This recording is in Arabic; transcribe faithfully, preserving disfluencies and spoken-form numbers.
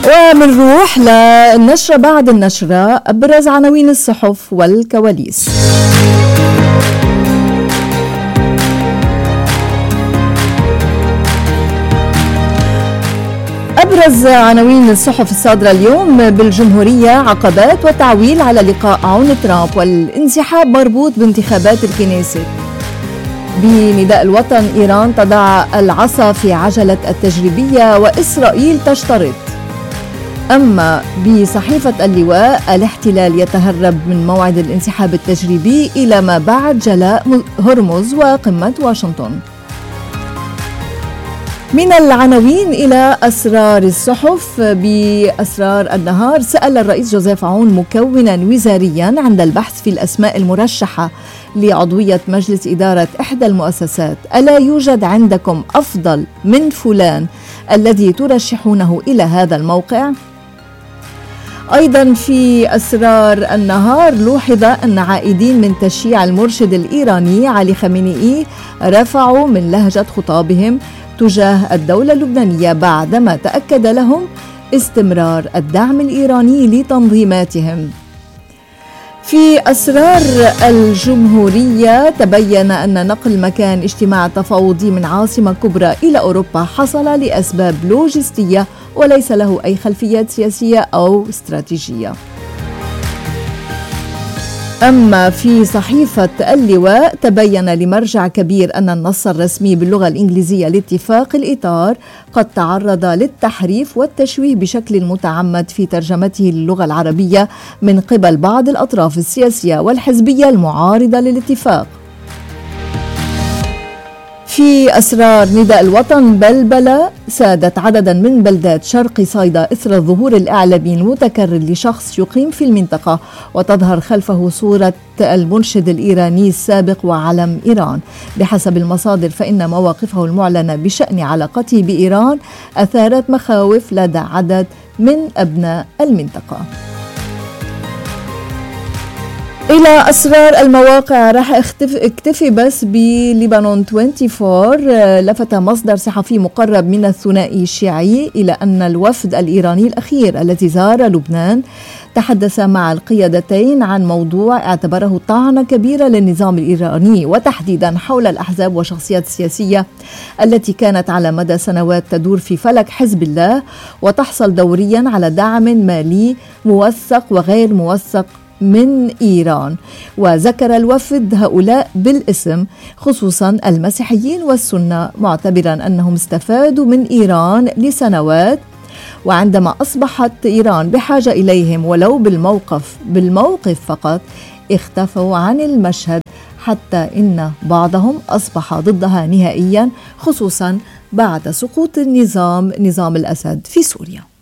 ومنروح للنشرة بعد النشرة، أبرز عناوين الصحف والكواليس. أبرز عناوين الصحف الصادرة اليوم بالجمهورية: عقبات وتعويل على لقاء عون ترامب، والانسحاب مربوط بانتخابات الكنيسة. بنداء الوطن: إيران تضع العصا في عجلة التجريبية وإسرائيل تشترط. أما بصحيفة اللواء: الاحتلال يتهرب من موعد الانسحاب التجريبي إلى ما بعد جلاء هرمز وقمة واشنطن. من العناوين إلى أسرار الصحف. بأسرار النهار: سأل الرئيس جوزيف عون مكونا وزاريا عند البحث في الأسماء المرشحة لعضوية مجلس إدارة إحدى المؤسسات: ألا يوجد عندكم أفضل من فلان الذي ترشحونه إلى هذا الموقع؟ أيضا في أسرار النهار: لوحظ أن عائدين من تشييع المرشد الإيراني علي خامنئي رفعوا من لهجة خطابهم تجاه الدولة اللبنانية بعدما تأكد لهم استمرار الدعم الإيراني لتنظيماتهم. في أسرار الجمهورية: تبين أن نقل مكان اجتماع تفاوضي من عاصمة كبرى إلى أوروبا حصل لأسباب لوجستية وليس له أي خلفيات سياسية أو استراتيجية. أما في صحيفة اللواء: تبين لمرجع كبير أن النص الرسمي باللغة الإنجليزية لاتفاق الإطار قد تعرض للتحريف والتشويه بشكل متعمد في ترجمته للغة العربية من قبل بعض الأطراف السياسية والحزبية المعارضة للاتفاق. في أسرار نداء الوطن: بلبلة سادت عددا من بلدات شرق صيدا إثر الظهور الإعلامي المتكرر لشخص يقيم في المنطقة وتظهر خلفه صورة المرشد الإيراني السابق وعلم إيران. بحسب المصادر فإن مواقفه المعلنة بشأن علاقته بإيران أثارت مخاوف لدى عدد من أبناء المنطقة. إلى أسرار المواقع رح اكتفي بس بلبنان أربعة وعشرين. لفت مصدر صحفي مقرب من الثنائي الشيعي إلى أن الوفد الإيراني الأخير الذي زار لبنان تحدث مع القيادتين عن موضوع اعتبره طعنة كبيرة للنظام الإيراني، وتحديدا حول الأحزاب والشخصيات السياسية التي كانت على مدى سنوات تدور في فلك حزب الله وتحصل دوريا على دعم مالي موثق وغير موثق من إيران. وذكر الوفد هؤلاء بالاسم، خصوصا المسيحيين والسنة، معتبرا أنهم استفادوا من إيران لسنوات، وعندما أصبحت إيران بحاجة إليهم ولو بالموقف بالموقف فقط اختفوا عن المشهد، حتى إن بعضهم أصبح ضدها نهائيا، خصوصا بعد سقوط النظام نظام الأسد في سوريا.